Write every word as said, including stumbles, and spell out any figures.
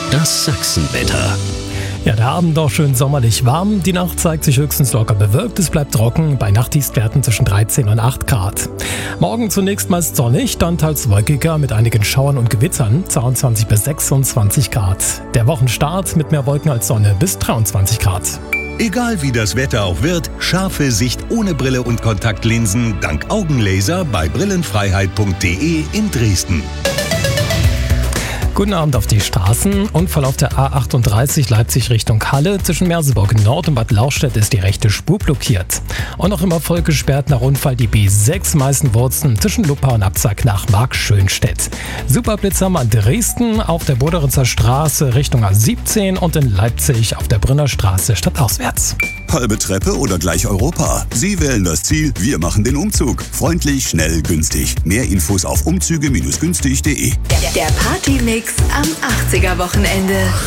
Das Sachsenwetter. Ja, der Abend auch schön sommerlich warm. Die Nacht zeigt sich höchstens locker bewölkt. Es bleibt trocken bei Nachttiefstwerten zwischen dreizehn und acht Grad. Morgen zunächst meist sonnig, dann teils wolkiger mit einigen Schauern und Gewittern. zweiundzwanzig bis sechsundzwanzig Grad. Der Wochenstart mit mehr Wolken als Sonne bis dreiundzwanzig Grad. Egal wie das Wetter auch wird, scharfe Sicht ohne Brille und Kontaktlinsen dank Augenlaser bei brillenfreiheit punkt de in Dresden. Guten Abend auf die Straßen. Unfall auf der A achtunddreißig Leipzig Richtung Halle. Zwischen Merseburg Nord und Bad Lauchstädt ist die rechte Spur blockiert. Und noch immer voll gesperrt nach Unfall die B sechs Meißenwurzen zwischen Luppa und Abzack nach Markschönstedt. Superblitzer an Dresden auf der Boderitzer Straße Richtung A siebzehn und in Leipzig auf der Brünner Straße stadtauswärts. Halbe Treppe oder gleich Europa? Sie wählen das Ziel, wir machen den Umzug. Freundlich, schnell, günstig. Mehr Infos auf umzüge Bindestrich günstig punkt de. Der Partymix am achtziger Wochenende.